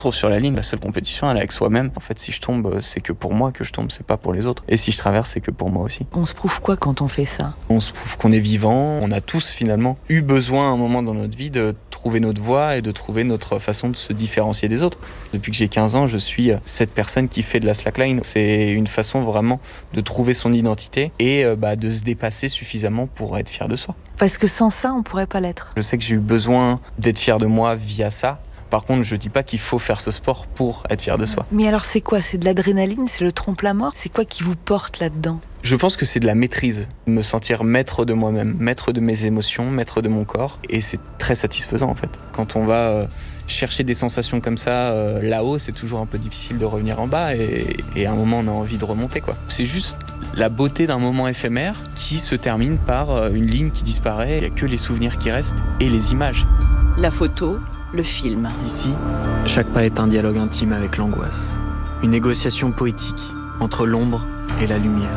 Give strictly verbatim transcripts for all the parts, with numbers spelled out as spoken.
trouve sur la ligne, la seule compétition, elle est avec soi-même. En fait, si je tombe, c'est que pour moi que je tombe, c'est pas pour les autres. Et si je traverse, c'est que pour moi aussi. On se prouve quoi quand on fait ça ? On se prouve qu'on est vivant. On a tous finalement eu besoin à un moment dans notre vie de trouver notre voie et de trouver notre façon de se différencier des autres. Depuis que j'ai quinze ans, je suis cette personne qui fait de la slackline. C'est une façon vraiment de trouver son identité et bah, de se dépasser suffisamment pour être fier de soi. Parce que sans ça, on pourrait pas l'être. Je sais que j'ai eu besoin d'être fier de moi via ça. Par contre, je dis pas qu'il faut faire ce sport pour être fier de soi. Mais alors c'est quoi ? C'est de l'adrénaline ? C'est le trompe-la-mort ? C'est quoi qui vous porte là-dedans ? Je pense que c'est de la maîtrise, me sentir maître de moi-même, maître de mes émotions, maître de mon corps. Et c'est très satisfaisant en fait. Quand on va euh, chercher des sensations comme ça euh, là-haut, c'est toujours un peu difficile de revenir en bas et, et à un moment on a envie de remonter, quoi. C'est juste la beauté d'un moment éphémère qui se termine par euh, une ligne qui disparaît. Il n'y a que les souvenirs qui restent et les images. La photo, le film. Ici, chaque pas est un dialogue intime avec l'angoisse. Une négociation poétique entre l'ombre et la lumière.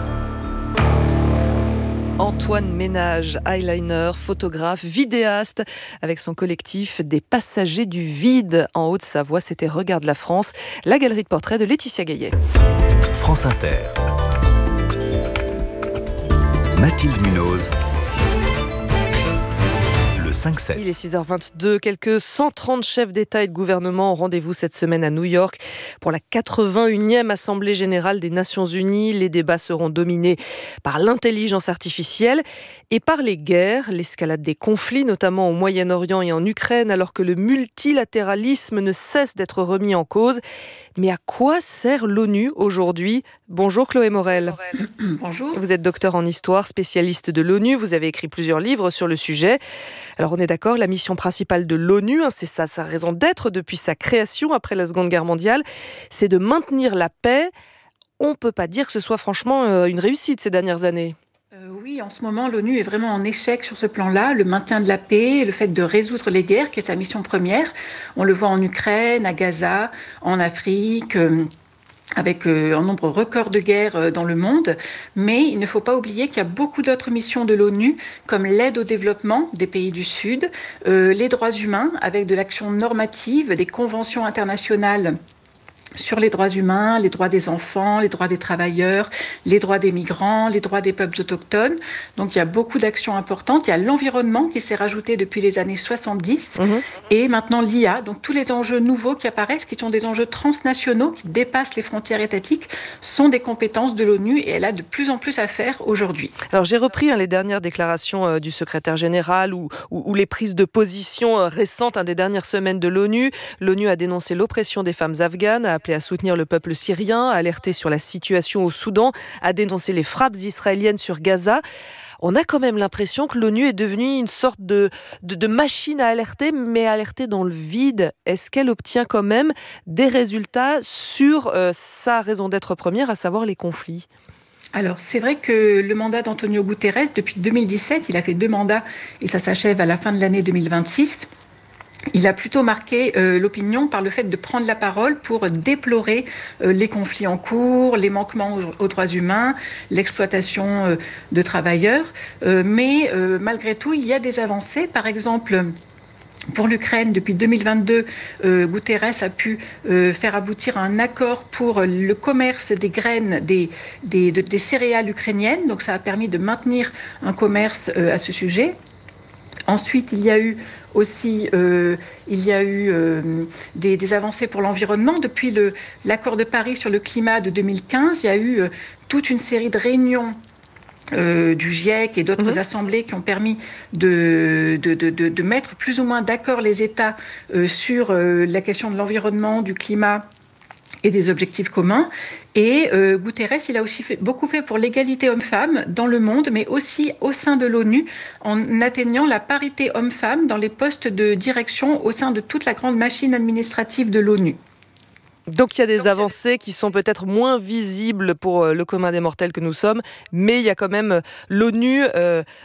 Antoine Ménage, eyeliner, photographe, vidéaste, avec son collectif des Passagers du Vide en Haute-Savoie. C'était Regarde la France, la galerie de portraits de Laetitia Gaillet. France Inter. Mathilde Munoz. cinq sept. Il est six heures vingt-deux. Quelques cent trente chefs d'État et de gouvernement ont rendez-vous cette semaine à New York pour la quatre-vingt-unième Assemblée générale des Nations Unies. Les débats seront dominés par l'intelligence artificielle et par les guerres, l'escalade des conflits, notamment au Moyen-Orient et en Ukraine, alors que le multilatéralisme ne cesse d'être remis en cause. Mais à quoi sert l'ONU aujourd'hui ? Bonjour Chloé Morel. Bonjour. Vous êtes docteur en histoire, spécialiste de l'ONU. Vous avez écrit plusieurs livres sur le sujet. Alors on est d'accord, la mission principale de l'ONU, hein, c'est ça, sa raison d'être depuis sa création après la Seconde Guerre mondiale, c'est de maintenir la paix. On ne peut pas dire que ce soit franchement euh, une réussite ces dernières années. Euh, oui, en ce moment, l'ONU est vraiment en échec sur ce plan-là. Le maintien de la paix, le fait de résoudre les guerres, qui est sa mission première. On le voit en Ukraine, à Gaza, en Afrique... Euh, avec euh, un nombre record de guerres euh, dans le monde, mais il ne faut pas oublier qu'il y a beaucoup d'autres missions de l'ONU, comme l'aide au développement des pays du Sud, euh, les droits humains, avec de l'action normative, des conventions internationales sur les droits humains, les droits des enfants, les droits des travailleurs, les droits des migrants, les droits des peuples autochtones. Donc il y a beaucoup d'actions importantes. Il y a l'environnement qui s'est rajouté depuis les années soixante-dix mmh. et maintenant l'I A. Donc tous les enjeux nouveaux qui apparaissent, qui sont des enjeux transnationaux, qui dépassent les frontières étatiques, sont des compétences de l'ONU et elle a de plus en plus à faire aujourd'hui. Alors j'ai repris hein, les dernières déclarations euh, du secrétaire général ou, ou, ou les prises de position euh, récentes hein, des dernières semaines de l'ONU. L'ONU a dénoncé l'oppression des femmes afghanes, a appelé à soutenir le peuple syrien, a alerté sur la situation au Soudan, a dénoncé les frappes israéliennes sur Gaza. On a quand même l'impression que l'ONU est devenue une sorte de, de, de machine à alerter, mais alerter dans le vide. Est-ce qu'elle obtient quand même des résultats sur euh, sa raison d'être première, à savoir les conflits ? Alors, c'est vrai que le mandat d'Antonio Guterres, depuis deux mille dix-sept, il a fait deux mandats et ça s'achève à la fin de l'année deux mille vingt-six. Il a plutôt marqué euh, l'opinion par le fait de prendre la parole pour déplorer euh, les conflits en cours, les manquements aux, aux droits humains, l'exploitation euh, de travailleurs. Euh, mais euh, malgré tout, il y a des avancées. Par exemple, pour l'Ukraine, depuis deux mille vingt-deux, euh, Guterres a pu euh, faire aboutir un accord pour le commerce des graines, des, des, de, des céréales ukrainiennes. Donc ça a permis de maintenir un commerce euh, à ce sujet. Ensuite, il y a eu aussi euh, il y a eu euh, des, des avancées pour l'environnement. Depuis le, l'accord de Paris sur le climat de deux mille quinze, il y a eu euh, toute une série de réunions euh, du GIEC et d'autres mmh. assemblées qui ont permis de, de, de, de, de mettre plus ou moins d'accord les États euh, sur euh, la question de l'environnement, du climat et des objectifs communs. Et euh, Guterres, il a aussi fait, beaucoup fait pour l'égalité homme-femme dans le monde, mais aussi au sein de l'ONU, en atteignant la parité homme-femme dans les postes de direction au sein de toute la grande machine administrative de l'ONU. Donc il y a des Donc, avancées qui sont peut-être moins visibles pour le commun des mortels que nous sommes, mais il y a quand même l'ONU... Euh,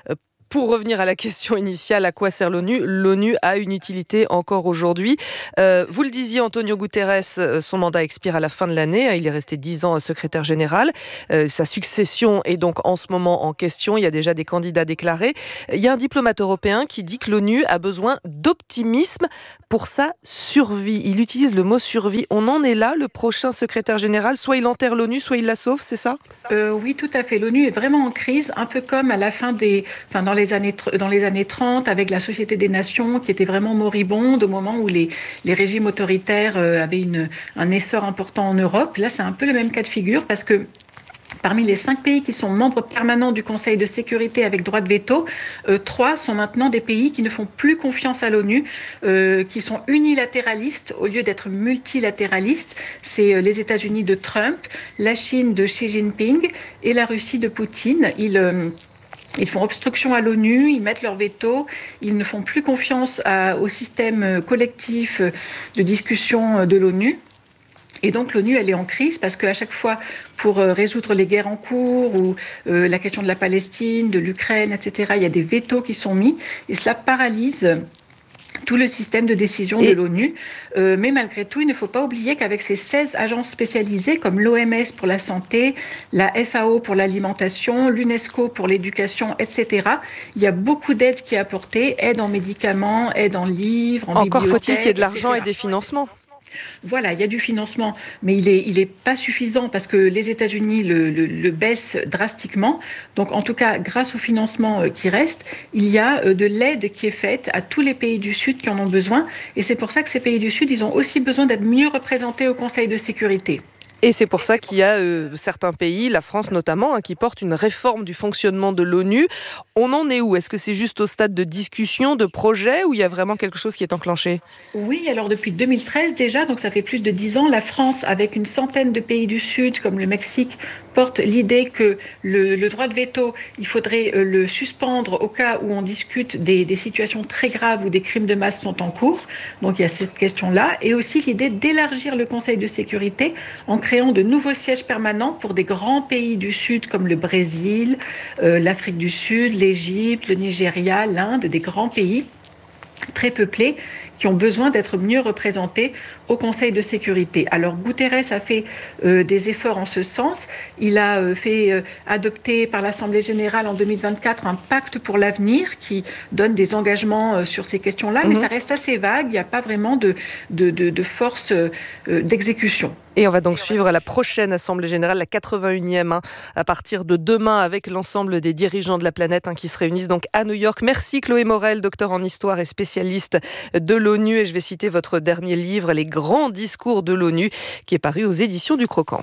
pour revenir à la question initiale, à quoi sert l'ONU ? L'ONU a une utilité encore aujourd'hui. Euh, vous le disiez, Antonio Guterres, son mandat expire à la fin de l'année. Il est resté dix ans secrétaire général. Euh, sa succession est donc en ce moment en question. Il y a déjà des candidats déclarés. Il y a un diplomate européen qui dit que l'ONU a besoin d'optimisme pour sa survie. Il utilise le mot survie. On en est là, le prochain secrétaire général, soit il enterre l'ONU, soit il la sauve, c'est ça ? euh, Oui, tout à fait. L'ONU est vraiment en crise, un peu comme à la fin des, enfin dans les années, dans les années trente, avec la Société des Nations, qui était vraiment moribonde au moment où les, les régimes autoritaires euh, avaient une, un essor important en Europe. Là, c'est un peu le même cas de figure, parce que parmi les cinq pays qui sont membres permanents du Conseil de sécurité avec droit de veto, euh, trois sont maintenant des pays qui ne font plus confiance à l'ONU, euh, qui sont unilatéralistes au lieu d'être multilatéralistes. C'est euh, les États-Unis de Trump, la Chine de Xi Jinping et la Russie de Poutine. Ils... Euh, Ils font obstruction à l'ONU, ils mettent leur veto, ils ne font plus confiance à, au système collectif de discussion de l'ONU. Et donc l'ONU, elle est en crise parce qu'à chaque fois, pour résoudre les guerres en cours ou euh, la question de la Palestine, de l'Ukraine, et cetera, il y a des vétos qui sont mis et cela paralyse tout le système de décision et de l'ONU. Euh, mais malgré tout, il ne faut pas oublier qu'avec ces seize agences spécialisées, comme l'O M S pour la santé, la F A O pour l'alimentation, l'UNESCO pour l'éducation, et cetera, il y a beaucoup d'aide qui est apportée, aide en médicaments, aide en livres, en Encore bibliothèques, faut-il qu'il y ait de l'argent et cetera. Et des financements. Voilà, il y a du financement, mais il est, il est pas suffisant parce que les États-Unis le, le, le baissent drastiquement. Donc, en tout cas, grâce au financement qui reste, il y a de l'aide qui est faite à tous les pays du Sud qui en ont besoin. Et c'est pour ça que ces pays du Sud, ils ont aussi besoin d'être mieux représentés au Conseil de sécurité. Et c'est pour ça qu'il y a euh, certains pays, la France notamment, hein, qui portent une réforme du fonctionnement de l'ONU. On en est où ? Est-ce que c'est juste au stade de discussion, de projet, ou il y a vraiment quelque chose qui est enclenché ? Oui, alors depuis deux mille treize déjà, donc ça fait plus de dix ans, la France, avec une centaine de pays du Sud, comme le Mexique, porte l'idée que le, le droit de veto, il faudrait le suspendre au cas où on discute des, des situations très graves où des crimes de masse sont en cours. Donc il y a cette question-là. Et aussi l'idée d'élargir le Conseil de sécurité en créant de nouveaux sièges permanents pour des grands pays du Sud comme le Brésil, euh, l'Afrique du Sud, l'Égypte, le Nigeria, l'Inde, des grands pays très peuplés qui ont besoin d'être mieux représentés au Conseil de sécurité. Alors Guterres a fait euh, des efforts en ce sens. Il a euh, fait euh, adopter par l'Assemblée générale en deux mille vingt-quatre un pacte pour l'avenir qui donne des engagements euh, sur ces questions-là, mm-hmm. mais ça reste assez vague. Il n'y a pas vraiment de, de, de, de force euh, d'exécution. Et on va donc suivre la prochaine Assemblée générale, la quatre-vingt-unième, hein, à partir de demain avec l'ensemble des dirigeants de la planète hein, qui se réunissent donc à New York. Merci Chloé Morel, docteur en histoire et spécialiste de l'ONU. Et je vais citer votre dernier livre, Les grands discours de l'ONU, qui est paru aux éditions du Croquant.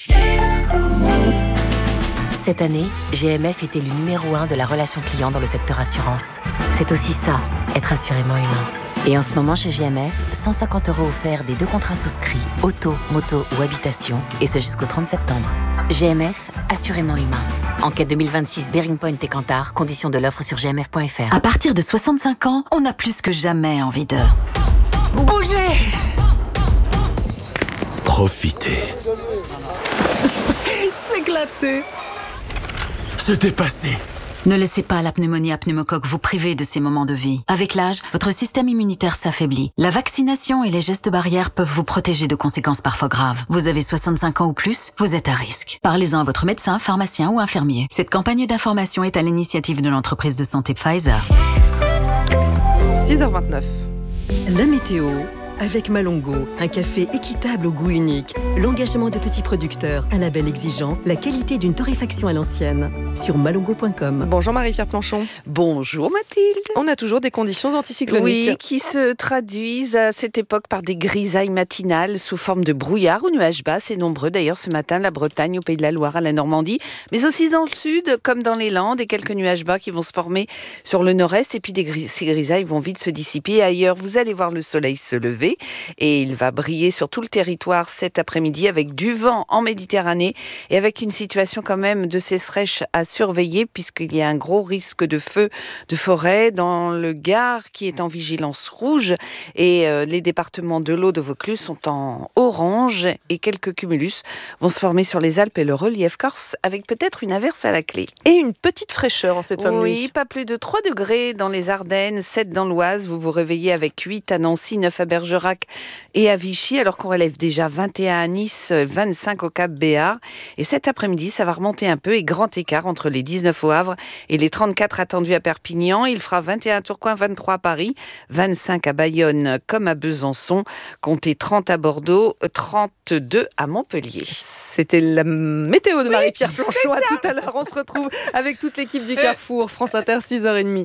Cette année, G M F était le numéro un de la relation client dans le secteur assurance. C'est aussi ça, être assurément humain. Et en ce moment, chez G M F, cent cinquante euros offerts des deux contrats souscrits, auto, moto ou habitation, et ce jusqu'au trente septembre. G M F, assurément humain. Enquête deux mille vingt-six, Bearing Point et Kantar, conditions de l'offre sur g m f point f r. À partir de soixante-cinq ans, on a plus que jamais envie de... bouger. Profiter. S'éclater. Se dépasser. Ne laissez pas la pneumonie à pneumocoque vous priver de ces moments de vie. Avec l'âge, votre système immunitaire s'affaiblit. La vaccination et les gestes barrières peuvent vous protéger de conséquences parfois graves. Vous avez soixante-cinq ans ou plus, vous êtes à risque. Parlez-en à votre médecin, pharmacien ou infirmier. Cette campagne d'information est à l'initiative de l'entreprise de santé Pfizer. six heures vingt-neuf. La météo avec Malongo, un café équitable au goût unique, l'engagement de petits producteurs, un label exigeant, la qualité d'une torréfaction à l'ancienne. Sur malongo point com. Bonjour Marie-Pierre Planchon. Bonjour Mathilde. On a toujours des conditions anticycloniques. Oui, qui se traduisent à cette époque par des grisailles matinales sous forme de brouillard ou nuages bas. C'est nombreux d'ailleurs ce matin, la Bretagne, au Pays de la Loire, à la Normandie, mais aussi dans le sud, comme dans les Landes, et quelques nuages bas qui vont se former sur le nord-est. Et puis des gris- ces grisailles vont vite se dissiper. Ailleurs, vous allez voir le soleil se lever. rosé et il va briller sur tout le territoire cet après-midi avec du vent en Méditerranée et avec une situation quand même de sécheresse à surveiller puisqu'il y a un gros risque de feu de forêt dans le Gard qui est en vigilance rouge et euh, les départements de l'Aude, de Vaucluse sont en orange et quelques cumulus vont se former sur les Alpes et le relief corse avec peut-être une averse à la clé. Et une petite fraîcheur en cette fin de nuit. Oui, pas plus de trois degrés dans les Ardennes, sept dans l'Oise. Vous vous réveillez avec huit à Nancy, neuf à Bergerac et à Vichy, alors qu'on relève déjà vingt et un à Nice, vingt-cinq au Cap Béar. Et cet après-midi, ça va remonter un peu et grand écart entre les dix-neuf au Havre et les trente-quatre attendus à Perpignan. Il fera vingt et un à Tourcoing, vingt-trois à Paris, vingt-cinq à Bayonne comme à Besançon, comptez trente à Bordeaux, trente-deux à Montpellier. C'était la météo de Marie-Pierre oui, Planchon. À tout à l'heure, on se retrouve avec toute l'équipe du Carrefour. France Inter, six heures trente.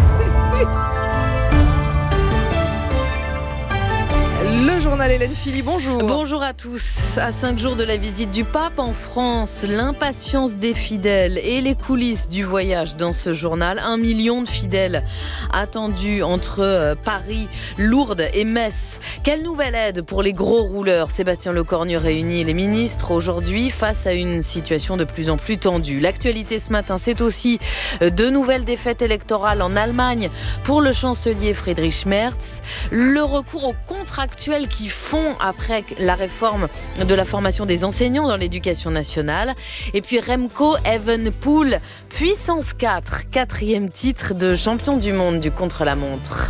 Le journal Hélène Philly, bonjour. Bonjour à tous. À cinq jours de la visite du pape en France, l'impatience des fidèles et les coulisses du voyage dans ce journal. Un million de fidèles attendus entre Paris, Lourdes et Metz. Quelle nouvelle aide pour les gros rouleurs? Sébastien Lecornu réunit les ministres aujourd'hui face à une situation de plus en plus tendue. L'actualité ce matin, c'est aussi de nouvelles défaites électorales en Allemagne pour le chancelier Friedrich Merz. Le recours aux contractuels qui font après la réforme de la formation des enseignants dans l'éducation nationale. Et puis Remco Evenepoel, puissance quatre, quatrième titre de champion du monde du contre-la-montre.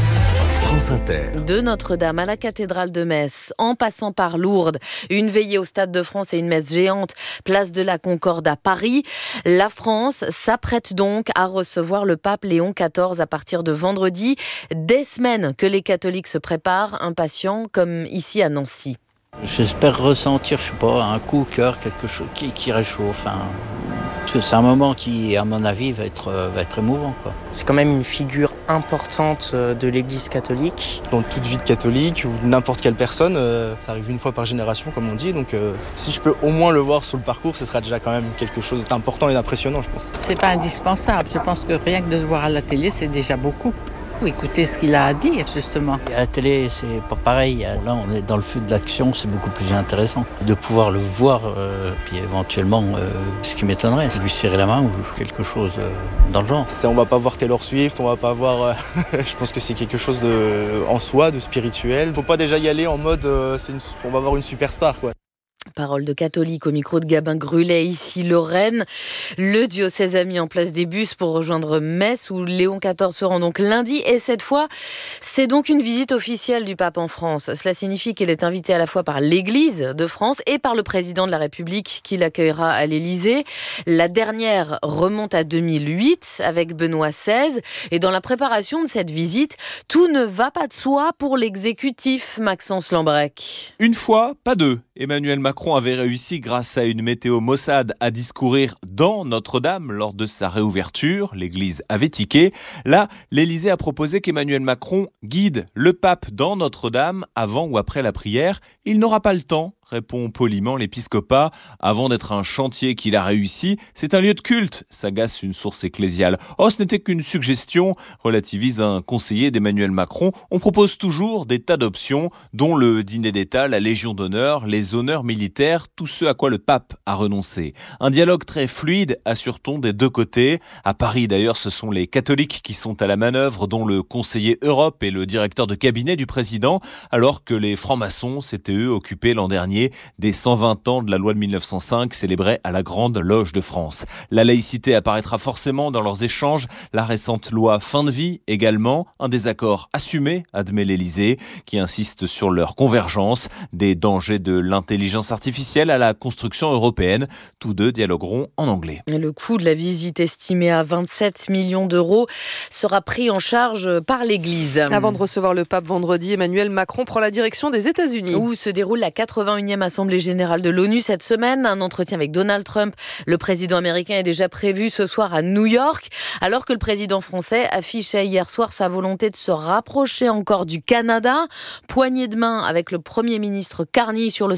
France Inter. De Notre-Dame à la cathédrale de Metz, en passant par Lourdes, une veillée au Stade de France et une messe géante, place de la Concorde à Paris. La France s'apprête donc à recevoir le pape Léon quatorze à partir de vendredi. Des semaines que les catholiques se préparent, impatients comme ici à Nancy. J'espère ressentir, je sais pas, un coup au cœur, quelque chose qui, qui réchauffe. Hein. Parce que c'est un moment qui, à mon avis, va être, va être émouvant, quoi. C'est quand même une figure importante de l'Église catholique. Dans toute vie de catholique ou n'importe quelle personne, euh, ça arrive une fois par génération, comme on dit. Donc euh, si je peux au moins le voir sur le parcours, ce sera déjà quand même quelque chose d'important et d'impressionnant, je pense. C'est pas indispensable. Je pense que rien que de le voir à la télé, c'est déjà beaucoup. Écoutez ce qu'il a à dire, justement. À la télé, c'est pas pareil. Là, on est dans le feu de l'action, c'est beaucoup plus intéressant. De pouvoir le voir, euh, puis éventuellement, euh, ce qui m'étonnerait, c'est lui serrer la main ou quelque chose euh, dans le genre. C'est, on va pas voir Taylor Swift, on va pas voir... Euh, je pense que c'est quelque chose de, en soi, de spirituel. Faut pas déjà y aller en mode, euh, c'est une, on va voir une superstar, quoi. Parole de catholique au micro de Gabin Grulet, ici Lorraine. Le diocèse a mis en place des bus pour rejoindre Metz, où Léon quatorze se rend donc lundi. Et cette fois, c'est donc une visite officielle du pape en France. Cela signifie qu'il est invité à la fois par l'Église de France et par le président de la République qui l'accueillera à l'Élysée. La dernière remonte à deux mille huit avec Benoît seize. Et dans la préparation de cette visite, tout ne va pas de soi pour l'exécutif, Maxence Lambrec. Une fois, pas deux. Emmanuel Macron avait réussi, grâce à une météo maussade, à discourir dans Notre-Dame lors de sa réouverture. L'église avait tiqué. Là, l'Élysée a proposé qu'Emmanuel Macron guide le pape dans Notre-Dame avant ou après la prière. Il n'aura pas le temps, répond poliment l'épiscopat. Avant d'être un chantier qu'il a réussi, c'est un lieu de culte, s'agace une source ecclésiale. Oh, ce n'était qu'une suggestion, relativise un conseiller d'Emmanuel Macron. On propose toujours des tas d'options, dont le dîner d'État, la Légion d'honneur, les honneurs militaires, tout ce à quoi le pape a renoncé. Un dialogue très fluide, assure-t-on, des deux côtés. À Paris, d'ailleurs, ce sont les catholiques qui sont à la manœuvre, dont le conseiller Europe et le directeur de cabinet du président, alors que les francs-maçons s'étaient eux occupés l'an dernier des cent vingt ans de la loi de mille neuf cent cinq célébrée à la Grande Loge de France. La laïcité apparaîtra forcément dans leurs échanges, la récente loi fin de vie également, un désaccord assumé, admet l'Élysée, qui insiste sur leur convergence, des dangers de l'intelligence artificielle à la construction européenne. Tous deux dialogueront en anglais. Le coût de la visite, estimé à vingt-sept millions d'euros, sera pris en charge par l'Église. Avant de recevoir le pape vendredi, Emmanuel Macron prend la direction des États-Unis, où se déroule la quatre-vingt-unième Assemblée générale de l'ONU cette semaine. Un entretien avec Donald Trump, le président américain, est déjà prévu ce soir à New York, alors que le président français affichait hier soir sa volonté de se rapprocher encore du Canada. Poignée de main avec le Premier ministre Carney sur le sol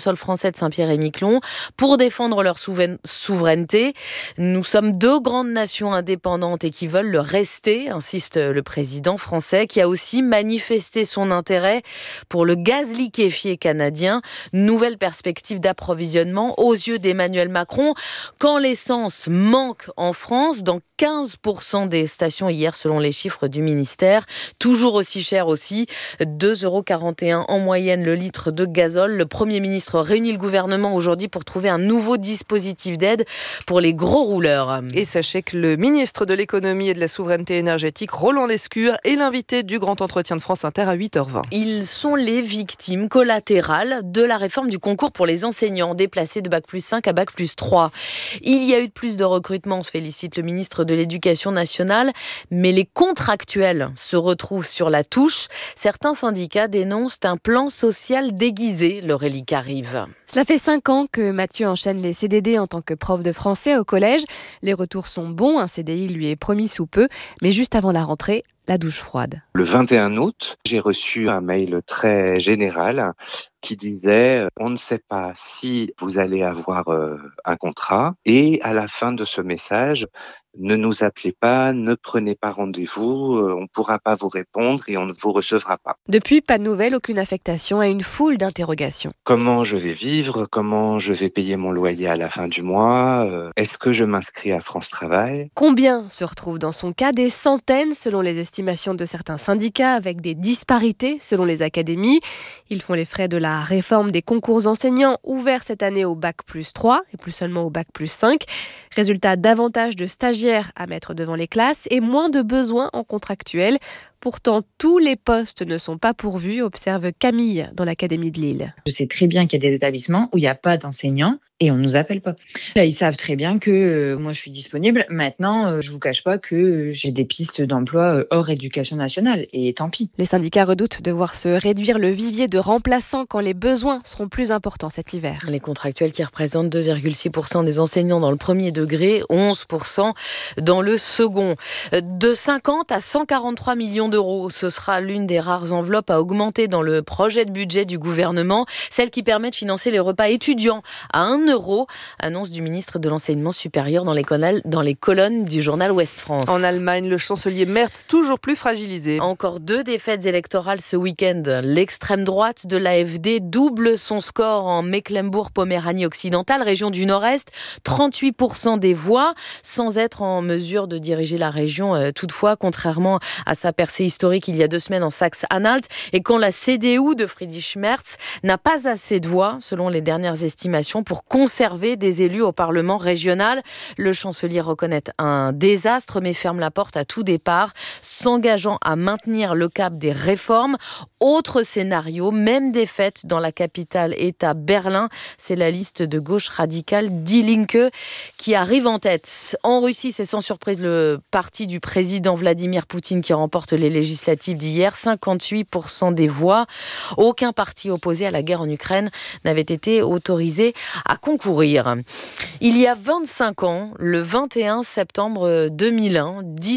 sol français de Saint-Pierre-et-Miquelon pour défendre leur souveraineté. Nous sommes deux grandes nations indépendantes et qui veulent le rester, insiste le président français, qui a aussi manifesté son intérêt pour le gaz liquéfié canadien. Nouvelle perspective d'approvisionnement aux yeux d'Emmanuel Macron. Quand l'essence manque en France, dans quinze pour cent des stations hier, selon les chiffres du ministère. Toujours aussi cher aussi, deux euros quarante et un en moyenne le litre de gazole. Le Premier ministre réunit le gouvernement aujourd'hui pour trouver un nouveau dispositif d'aide pour les gros rouleurs. Et sachez que le ministre de l'économie et de la souveraineté énergétique, Roland Lescure, est l'invité du grand entretien de France Inter à huit heures vingt. Ils sont les victimes collatérales de la réforme du concours pour les enseignants, déplacés de bac plus cinq à bac plus trois. Il y a eu de plus de recrutement, se félicite le ministre de l'Éducation nationale, mais les contractuels se retrouvent sur la touche. Certains syndicats dénoncent un plan social déguisé, Laurélie Carive. Cela fait cinq ans que Mathieu enchaîne les C D D en tant que prof de français au collège. Les retours sont bons, un C D I lui est promis sous peu, mais juste avant la rentrée, la douche froide. Le vingt et un août, j'ai reçu un mail très général qui disait « On ne sait pas si vous allez avoir euh, un contrat » et à la fin de ce message, ne nous appelez pas, ne prenez pas rendez-vous, euh, on ne pourra pas vous répondre et on ne vous recevra pas. Depuis, pas de nouvelles, aucune affectation et une foule d'interrogations. Comment je vais vivre? Comment je vais payer mon loyer à la fin du mois? euh, Est-ce que je m'inscris à France Travail? Combien se retrouvent dans son cas? Des centaines selon les estimations de certains syndicats, avec des disparités selon les académies. Ils font les frais de la réforme des concours enseignants ouverts cette année au bac plus trois et plus seulement au bac plus cinq. Résultat, davantage de stagiaires à mettre devant les classes et moins de besoins en contractuel. Pourtant, tous les postes ne sont pas pourvus, observe Camille dans l'Académie de Lille. Je sais très bien qu'il y a des établissements où il n'y a pas d'enseignants et on ne nous appelle pas. Là, ils savent très bien que euh, moi, je suis disponible. Maintenant, euh, je ne vous cache pas que euh, j'ai des pistes d'emploi euh, hors éducation nationale et tant pis. Les syndicats redoutent de voir se réduire le vivier de remplaçants quand les besoins seront plus importants cet hiver. Les contractuels qui représentent deux virgule six pour cent des enseignants dans le premier degré, onze pour cent dans le second. De cinquante à cent quarante-trois millions d'euros, ce sera l'une des rares enveloppes à augmenter dans le projet de budget du gouvernement, celle qui permet de financer les repas étudiants à un euro, annonce du ministre de l'Enseignement supérieur dans les, colonnes, dans les colonnes du journal Ouest France. En Allemagne, le chancelier Merz, toujours plus fragilisé. Encore deux défaites électorales ce week-end. L'extrême droite de l'A F D double son score en Mecklembourg-Poméranie occidentale, région du Nord-Est, trente-huit pour cent des voix, sans être en mesure de diriger la région. Euh, toutefois, contrairement à sa percée historique il y a deux semaines en Saxe-Anhalt, et quand la C D U de Friedrich Merz n'a pas assez de voix, selon les dernières estimations, pour conserver des élus au Parlement régional. Le chancelier reconnaît un désastre, mais ferme la porte à tout départ, s'engageant à maintenir le cap des réformes. Autre scénario, même défaite dans la capitale-État Berlin. C'est la liste de gauche radicale Die Linke qui arrive en tête. En Russie, c'est sans surprise le parti du président Vladimir Poutine qui remporte les législatives d'hier, cinquante-huit pour cent des voix. Aucun parti opposé à la guerre en Ukraine n'avait été autorisé à concourir. Il y a vingt-cinq ans, le vingt et un septembre deux mille un,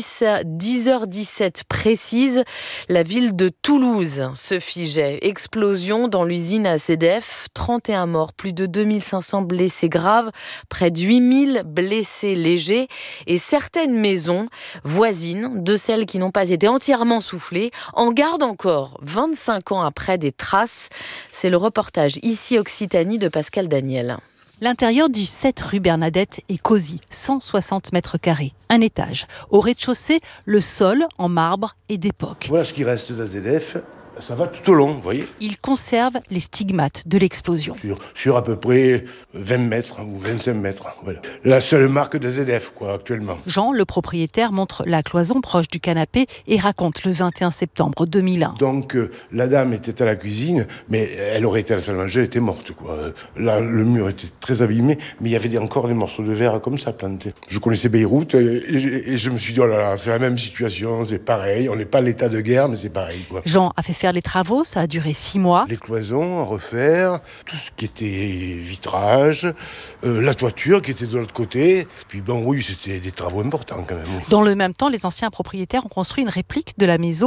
dix heures dix-sept précise, la ville de Toulouse se figeait. Explosion dans l'usine A C D F, trente et un morts, plus de deux mille cinq cents blessés graves, près de huit mille blessés légers et certaines maisons voisines de celles qui n'ont pas été entièrement soufflées en gardent encore vingt-cinq ans après des traces. C'est le reportage Ici Occitanie de Pascal Daniel. L'intérieur du sept rue Bernadette est cosy, cent soixante mètres carrés, un étage. Au rez-de-chaussée, le sol en marbre est d'époque. Voilà ce qui reste d'A Z F. Ça va tout au long, vous voyez. Il conserve les stigmates de l'explosion. Sur, sur à peu près vingt mètres ou vingt-cinq mètres, voilà. La seule marque de Z F, quoi, actuellement. Jean, le propriétaire, montre la cloison proche du canapé et raconte le vingt et un septembre deux mille un. Donc, euh, la dame était à la cuisine, mais elle aurait été à la salle à manger, elle était morte, quoi. Là, le mur était très abîmé, mais il y avait encore des morceaux de verre comme ça plantés. Je connaissais Beyrouth et, et, et je me suis dit, oh là là, c'est la même situation, c'est pareil, on n'est pas à l'état de guerre, mais c'est pareil, quoi. Jean a fait faire les travaux, ça a duré six mois. Les cloisons à refaire, tout ce qui était vitrage, euh, la toiture qui était de l'autre côté. Puis bon, oui, c'était des travaux importants quand même. Oui. Dans le même temps, les anciens propriétaires ont construit une réplique de la maison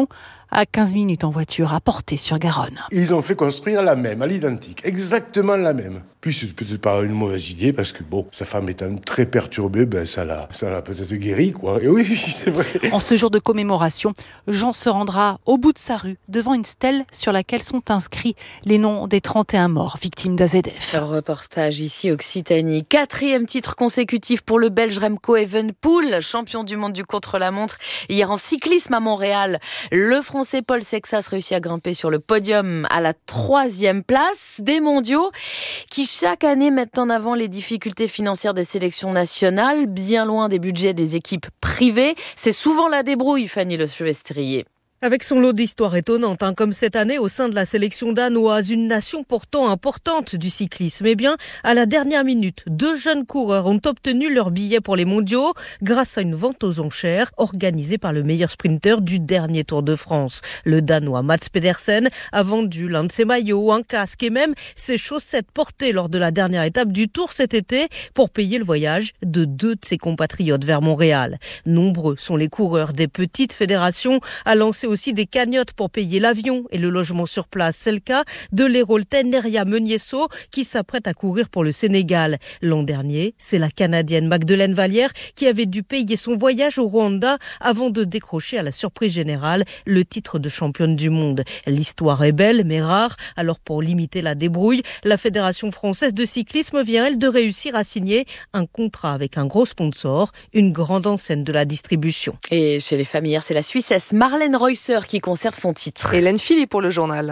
à quinze minutes en voiture à Portet-sur-Garonne. Ils ont fait construire la même, à l'identique, exactement la même. Puis c'est peut-être pas une mauvaise idée parce que bon, sa femme étant très perturbée, ben ça l'a, ça l'a peut-être guéri quoi. Et oui, c'est vrai. En ce jour de commémoration, Jean se rendra au bout de sa rue, devant une stèle sur laquelle sont inscrits les noms des trente et un morts victimes d'A Z F. Reportage ici Occitanie. Quatrième titre consécutif pour le Belge Remco Evenepoel, champion du monde du contre-la-montre hier en cyclisme à Montréal. Le Français Paul Sexas réussit à grimper sur le podium à la troisième place des mondiaux qui chaque année mettent en avant les difficultés financières des sélections nationales, bien loin des budgets des équipes privées. C'est souvent la débrouille, Fanny Le Silvestrier. Avec son lot d'histoires étonnantes, hein, comme cette année au sein de la sélection danoise, une nation pourtant importante du cyclisme. Eh bien, à la dernière minute, deux jeunes coureurs ont obtenu leur billet pour les mondiaux grâce à une vente aux enchères organisée par le meilleur sprinter du dernier Tour de France. Le Danois Mats Pedersen a vendu l'un de ses maillots, un casque et même ses chaussettes portées lors de la dernière étape du Tour cet été pour payer le voyage de deux de ses compatriotes vers Montréal. Nombreux sont les coureurs des petites fédérations à lancer aussi des cagnottes pour payer l'avion et le logement sur place. C'est le cas de l'Héraultaine Neria Meunier-Saut qui s'apprête à courir pour le Sénégal. L'an dernier, c'est la Canadienne Magdeleine Vallière qui avait dû payer son voyage au Rwanda avant de décrocher à la surprise générale le titre de championne du monde. L'histoire est belle mais rare, alors pour limiter la débrouille, la Fédération française de cyclisme vient elle de réussir à signer un contrat avec un gros sponsor, une grande enseigne de la distribution. Et chez les femmes hier, c'est la Suissesse Marlène Reusser qui conserve son titre. Hélène Philippe pour le journal.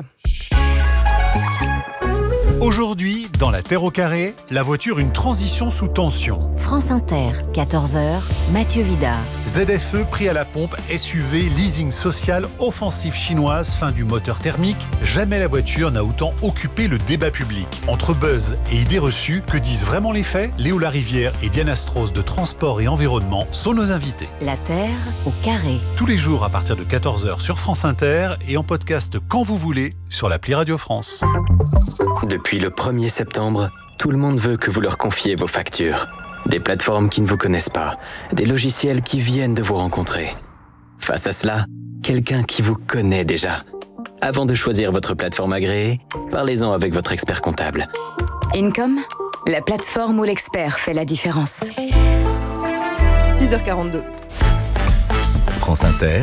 Aujourd'hui, dans La Terre au carré, la voiture une transition sous tension. France Inter, quatorze heures, Mathieu Vidard. Z F E prix à la pompe, S U V, leasing social, offensive chinoise, fin du moteur thermique. Jamais la voiture n'a autant occupé le débat public. Entre buzz et idées reçues, que disent vraiment les faits? Léo Larivière et Diana Strauss de Transport et Environnement sont nos invités. La Terre au carré. Tous les jours à partir de quatorze heures sur France Inter et en podcast quand vous voulez sur l'appli Radio France. Depuis le premier septembre, tout le monde veut que vous leur confiez vos factures. Des plateformes qui ne vous connaissent pas, des logiciels qui viennent de vous rencontrer. Face à cela, quelqu'un qui vous connaît déjà. Avant de choisir votre plateforme agréée, parlez-en avec votre expert comptable. Income, la plateforme où l'expert fait la différence. six heures quarante-deux. France Inter.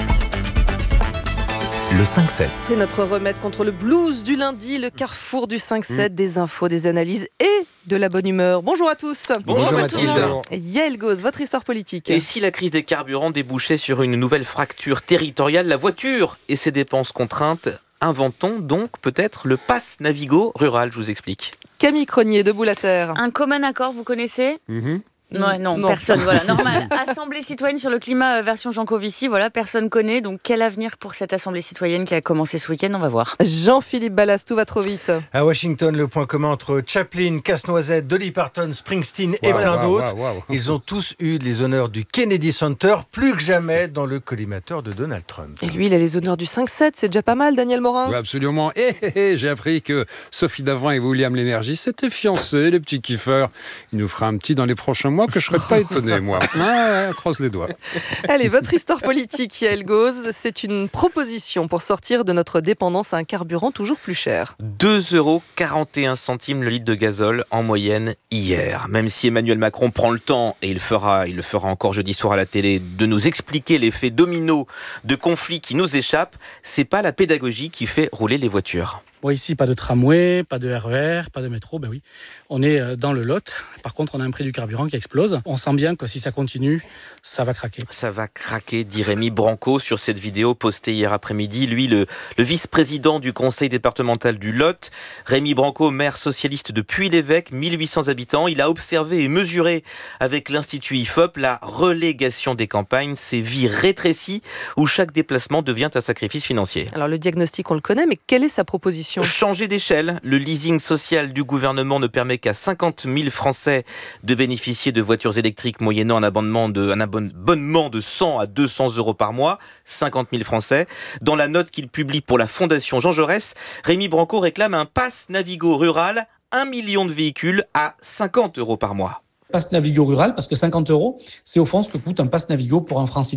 Le cinq sept. C'est notre remède contre le blues du lundi, le carrefour du cinq sept, mmh. des infos, des analyses et de la bonne humeur. Bonjour à tous. Bonjour, Bonjour Mathilde. Yael Gauz, votre histoire politique. Et si la crise des carburants débouchait sur une nouvelle fracture territoriale, la voiture et ses dépenses contraintes, inventons donc peut-être le pass Navigo rural, je vous explique. Camille Cronier, Debout la Terre. Un commun accord, vous connaissez ? mmh. Non, non, non, personne, voilà, normal. Assemblée citoyenne sur le climat, version Jancovici, voilà, personne connaît. Donc, quel avenir pour cette assemblée citoyenne qui a commencé ce week-end ? On va voir. Jean-Philippe Ballas, tout va trop vite. À Washington, le point commun entre Chaplin, Casse-Noisette, Dolly Parton, Springsteen et wow, plein wow, d'autres. Wow, wow. Ils ont tous eu les honneurs du Kennedy Center, plus que jamais dans le collimateur de Donald Trump. Et lui, il a les honneurs du cinq sept, c'est déjà pas mal, Daniel Morin. Oui, absolument. Et hé, hé, j'ai appris que Sophie Davant et William Lémergie s'étaient fiancés, les petits kiffeurs. Il nous fera un petit dans les prochains mois que je serais pas étonné. Moi. Ah, croise les doigts. Allez, votre histoire politique, Yael Gauz, c'est une proposition pour sortir de notre dépendance à un carburant toujours plus cher. deux euros quarante et un centimes le litre de gazole en moyenne hier. Même si Emmanuel Macron prend le temps, et il, fera, il le fera encore jeudi soir à la télé, de nous expliquer l'effet domino de conflits qui nous échappent, c'est pas la pédagogie qui fait rouler les voitures. Bon, ici, pas de tramway, pas de R E R, pas de métro, ben oui. On est dans le Lot. Par contre, on a un prix du carburant qui explose. On sent bien que si ça continue, ça va craquer. Ça va craquer, dit Rémi Branco sur cette vidéo postée hier après-midi. Lui, le, le vice-président du conseil départemental du Lot. Rémi Branco, maire socialiste de Puy-l'Évêque, mille huit cents habitants. Il a observé et mesuré avec l'Institut I F O P la relégation des campagnes, ces vies rétrécies où chaque déplacement devient un sacrifice financier. Alors le diagnostic, on le connaît, mais quelle est sa proposition ? Changer d'échelle. Le leasing social du gouvernement ne permet qu'à cinquante mille Français de bénéficier de voitures électriques moyennant un abonnement de, un abonnement de cent à deux cents euros par mois. cinquante mille Français. Dans la note qu'il publie pour la Fondation Jean Jaurès, Rémi Branco réclame un pass Navigo rural, un million de véhicules à cinquante euros par mois. Pass Navigo rural, parce que cinquante euros, c'est au fond ce que coûte un pass Navigo pour un francilien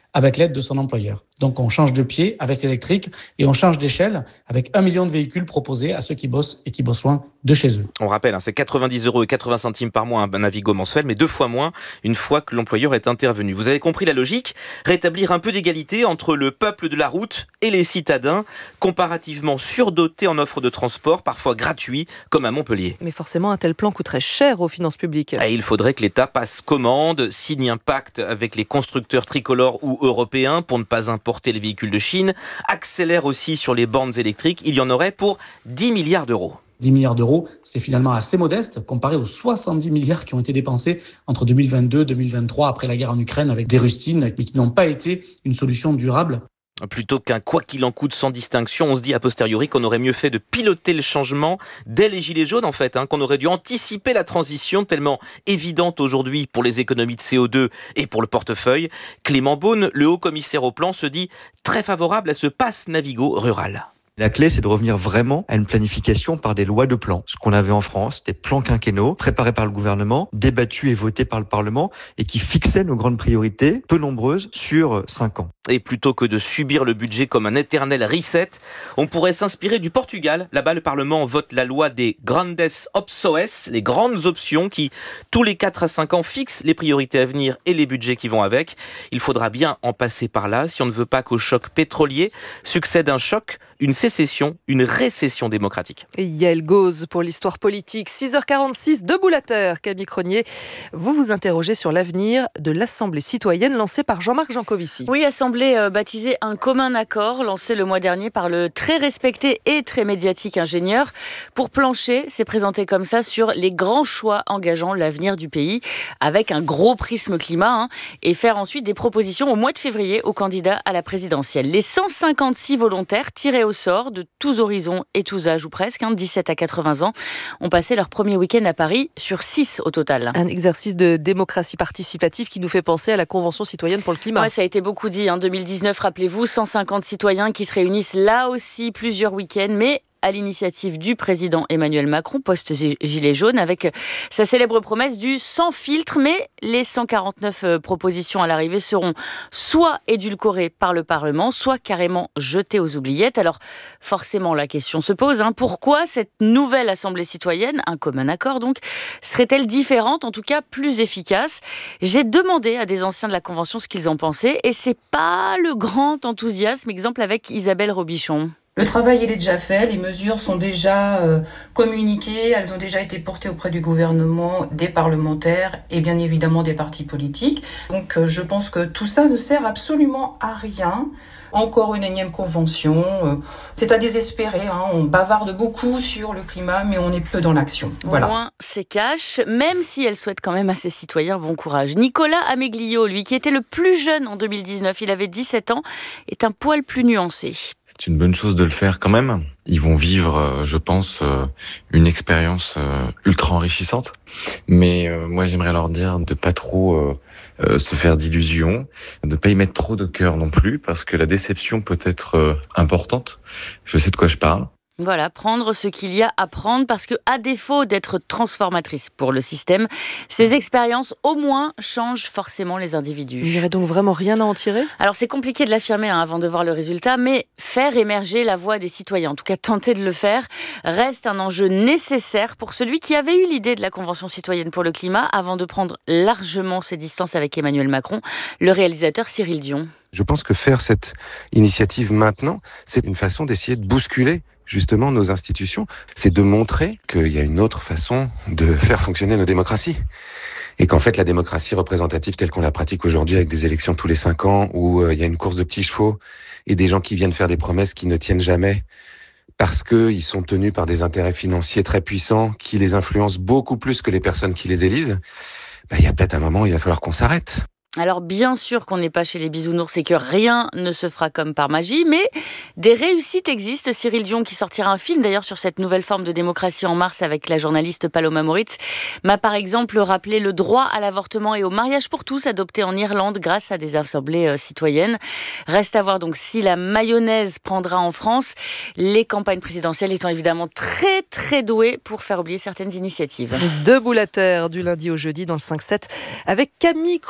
avec l'aide de son employeur. Donc on change de pied avec l'électrique et on change d'échelle avec un million de véhicules proposés à ceux qui bossent et qui bossent loin de chez eux. On rappelle, hein, c'est quatre-vingt-dix euros et quatre-vingts centimes par mois un Navigo mensuel, mais deux fois moins une fois que l'employeur est intervenu. Vous avez compris la logique ? Rétablir un peu d'égalité entre le peuple de la route et les citadins, comparativement surdotés en offre de transport, parfois gratuits, comme à Montpellier. Mais forcément, un tel plan coûterait cher aux finances publiques. Et il faudrait que l'État passe commande, signe un pacte avec les constructeurs tricolores ou européens pour ne pas importer les véhicules de Chine, accélère aussi sur les bornes électriques. Il y en aurait pour dix milliards d'euros. dix milliards d'euros, c'est finalement assez modeste comparé aux soixante-dix milliards qui ont été dépensés entre deux mille vingt-deux et deux mille vingt-trois après la guerre en Ukraine avec des rustines mais qui n'ont pas été une solution durable. Plutôt qu'un quoi qu'il en coûte sans distinction, on se dit a posteriori qu'on aurait mieux fait de piloter le changement dès les gilets jaunes en fait, hein, qu'on aurait dû anticiper la transition tellement évidente aujourd'hui pour les économies de C O deux et pour le portefeuille. Clément Beaune, le haut commissaire au plan, se dit très favorable à ce pass Navigo rural. La clé, c'est de revenir vraiment à une planification par des lois de plan. Ce qu'on avait en France, des plans quinquennaux préparés par le gouvernement, débattus et votés par le Parlement et qui fixaient nos grandes priorités, peu nombreuses, sur cinq ans. Et plutôt que de subir le budget comme un éternel reset, on pourrait s'inspirer du Portugal. Là-bas, le Parlement vote la loi des grandes opções, les grandes options qui, tous les quatre à cinq ans, fixent les priorités à venir et les budgets qui vont avec. Il faudra bien en passer par là si on ne veut pas qu'au choc pétrolier succède un choc, une sécession, une récession démocratique. Et Yael Gauze pour l'histoire politique. six heures quarante-six, debout la terre. Camille Cronier, vous vous interrogez sur l'avenir de l'Assemblée citoyenne lancée par Jean-Marc Jancovici. Oui, Assemblée euh, baptisée Un commun accord, lancé le mois dernier par le très respecté et très médiatique ingénieur. Pour plancher, c'est présenté comme ça sur les grands choix engageant l'avenir du pays, avec un gros prisme climat, hein, et faire ensuite des propositions au mois de février aux candidats à la présidentielle. Les cent cinquante-six volontaires tirés au sort de tous horizons et tous âges, ou presque, hein, dix-sept à quatre-vingts ans, ont passé leur premier week-end à Paris, sur six au total. Un exercice de démocratie participative qui nous fait penser à la Convention citoyenne pour le climat. Ouais, ça a été beaucoup dit. En hein. deux mille dix-neuf, rappelez-vous, cent cinquante citoyens qui se réunissent là aussi plusieurs week-ends, mais à l'initiative du président Emmanuel Macron, post-gilet jaune, avec sa célèbre promesse du sans filtre, mais les cent quarante-neuf propositions à l'arrivée seront soit édulcorées par le Parlement, soit carrément jetées aux oubliettes. Alors forcément, la question se pose, hein, pourquoi cette nouvelle Assemblée citoyenne, un commun accord donc, serait-elle différente, en tout cas plus efficace ? J'ai demandé à des anciens de la Convention ce qu'ils en pensaient, et c'est pas le grand enthousiasme, exemple avec Isabelle Robichon. Le travail, il est déjà fait, les mesures sont déjà euh, communiquées, elles ont déjà été portées auprès du gouvernement, des parlementaires et bien évidemment des partis politiques. Donc euh, je pense que tout ça ne sert absolument à rien. Encore une énième convention, euh, c'est à désespérer, hein. On bavarde beaucoup sur le climat, mais on est peu dans l'action. Voilà. Au moins, c'est cash, même si elle souhaite quand même à ses citoyens bon courage. Nicolas Ameglio, lui, qui était le plus jeune en deux mille dix-neuf, il avait dix-sept ans, est un poil plus nuancé. C'est une bonne chose de le faire quand même. Ils vont vivre, je pense, une expérience ultra enrichissante. Mais moi, j'aimerais leur dire de pas trop se faire d'illusions, de pas y mettre trop de cœur non plus, parce que la déception peut être importante. Je sais de quoi je parle. Voilà, prendre ce qu'il y a à prendre, parce que à défaut d'être transformatrices pour le système, ces expériences au moins changent forcément les individus. Il n'y aurait donc vraiment rien à en tirer ? Alors c'est compliqué de l'affirmer hein, avant de voir le résultat, mais faire émerger la voix des citoyens, en tout cas tenter de le faire, reste un enjeu nécessaire pour celui qui avait eu l'idée de la Convention citoyenne pour le climat avant de prendre largement ses distances avec Emmanuel Macron, le réalisateur Cyril Dion. Je pense que faire cette initiative maintenant, c'est une façon d'essayer de bousculer justement nos institutions. C'est de montrer qu'il y a une autre façon de faire fonctionner nos démocraties. Et qu'en fait, la démocratie représentative telle qu'on la pratique aujourd'hui avec des élections tous les cinq ans, où euh, il y a une course de petits chevaux et des gens qui viennent faire des promesses qui ne tiennent jamais parce qu'ils sont tenus par des intérêts financiers très puissants qui les influencent beaucoup plus que les personnes qui les élisent, bah, il y a peut-être un moment où il va falloir qu'on s'arrête. Alors bien sûr qu'on n'est pas chez les bisounours et que rien ne se fera comme par magie, mais des réussites existent. Cyril Dion, qui sortira un film d'ailleurs sur cette nouvelle forme de démocratie en mars avec la journaliste Paloma Moritz, m'a par exemple rappelé le droit à l'avortement et au mariage pour tous adopté en Irlande grâce à des assemblées euh, citoyennes. Reste à voir donc si la mayonnaise prendra en France, les campagnes présidentielles étant évidemment très très douées pour faire oublier certaines initiatives. Debout la terre du lundi au jeudi dans le cinq sept avec Camille Cronier.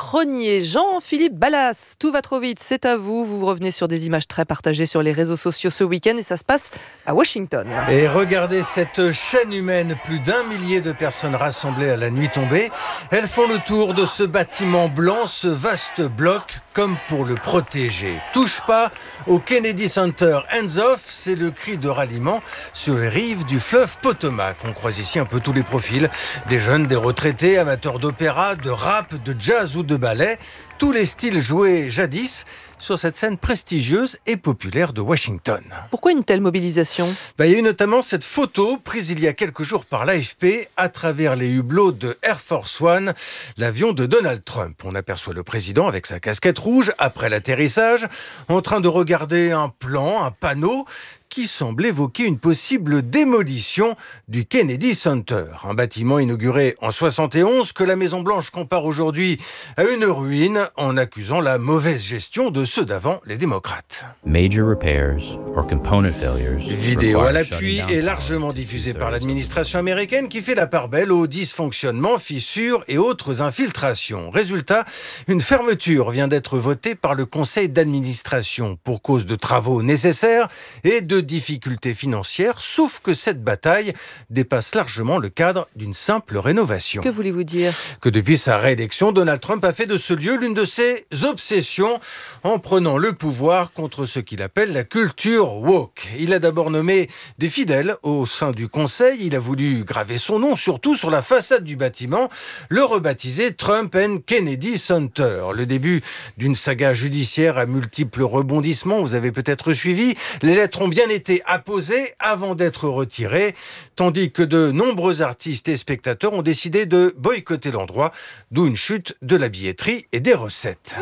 signé Jean-Philippe Ballas. Tout va trop vite, c'est à vous. Vous revenez sur des images très partagées sur les réseaux sociaux ce week-end et ça se passe à Washington. Et regardez cette chaîne humaine, plus d'un millier de personnes rassemblées à la nuit tombée. Elles font le tour de ce bâtiment blanc, ce vaste bloc, comme pour le protéger. Touche pas au Kennedy Center, hands off, c'est le cri de ralliement sur les rives du fleuve Potomac. On croise ici un peu tous les profils, des jeunes, des retraités, amateurs d'opéra, de rap, de jazz ou de ballet, tous les styles joués jadis sur cette scène prestigieuse et populaire de Washington. Pourquoi une telle mobilisation ? Ben, il y a eu notamment cette photo prise il y a quelques jours par l'A F P à travers les hublots de Air Force One, l'avion de Donald Trump. On aperçoit le président avec sa casquette rouge après l'atterrissage, en train de regarder un plan, un panneau qui semble évoquer une possible démolition du Kennedy Center, un bâtiment inauguré en soixante et onze que la Maison-Blanche compare aujourd'hui à une ruine en accusant la mauvaise gestion de ceux d'avant, les démocrates. Major repairs or component failures. Vidéo à l'appui est largement diffusée par l'administration américaine qui fait la part belle aux dysfonctionnements, fissures et autres infiltrations. Résultat, une fermeture vient d'être votée par le conseil d'administration pour cause de travaux nécessaires et de difficultés financières, sauf que cette bataille dépasse largement le cadre d'une simple rénovation. Que voulez-vous dire ? Que depuis sa réélection, Donald Trump a fait de ce lieu l'une de ses obsessions en prenant le pouvoir contre ce qu'il appelle la culture woke. Il a d'abord nommé des fidèles au sein du conseil. Il a voulu graver son nom, surtout sur la façade du bâtiment, le rebaptiser Trump and Kennedy Center. Le début d'une saga judiciaire à multiples rebondissements. Vous avez peut-être suivi. Les lettres ont bien été apposées avant d'être retirées, tandis que de nombreux artistes et spectateurs ont décidé de boycotter l'endroit, d'où une chute de la billetterie et des recettes.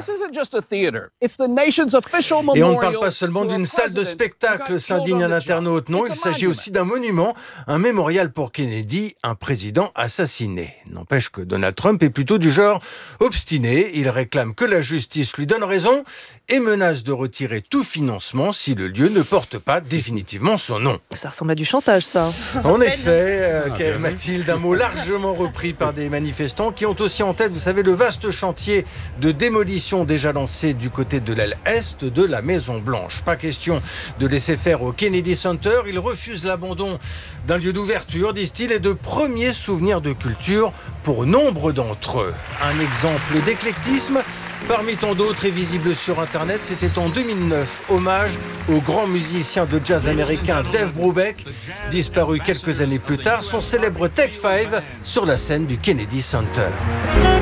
Et on ne parle pas seulement d'une salle de spectacle, s'indigne un internaute. Non, il s'agit aussi d'un monument, un mémorial pour Kennedy, un président assassiné. N'empêche que Donald Trump est plutôt du genre obstiné. Il réclame que la justice lui donne raison et menace de retirer tout financement si le lieu ne porte pas définitivement son nom. Ça ressemble à du chantage, ça. En effet, euh, Mathilde, un mot largement repris par des manifestants qui ont aussi en tête, vous savez, le vaste chantier de démolition déjà lancé du côté de l'aile est de la Maison-Blanche. Pas question de laisser faire au Kennedy Center. Ils refusent l'abandon d'un lieu d'ouverture, disent-ils, et de premiers souvenirs de culture pour nombre d'entre eux. Un exemple d'éclectisme parmi tant d'autres est visible sur Internet. C'était en deux mille neuf, hommage au grand musicien de jazz américain Dave Brubeck, disparu quelques années plus tard, son célèbre Take Five sur la scène du Kennedy Center.